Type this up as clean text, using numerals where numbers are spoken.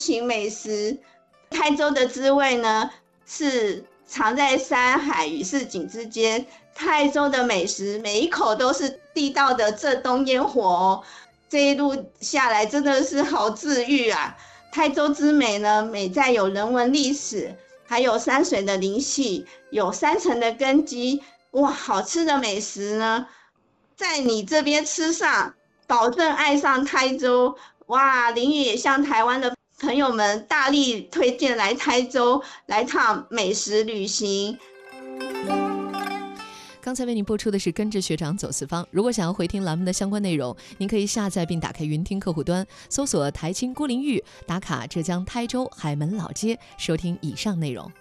行美食。台州的滋味呢，是藏在山海与市井之间。台州的美食每一口都是地道的浙东烟火哦，这一路下来真的是好治愈啊！台州之美呢，美在有人文历史，还有山水的灵气，有3层的根基。哇，好吃的美食呢，在你这边吃上，保证爱上台州。哇，林宇也向台湾的朋友们大力推荐来台州来趟美食旅行。 刚才为您播出的是跟着学长走四方。如果想要回听栏目的相关内容，您可以下载并打开云听客户端，搜索台青郭林玉，打卡浙江台州海门老街，收听以上内容。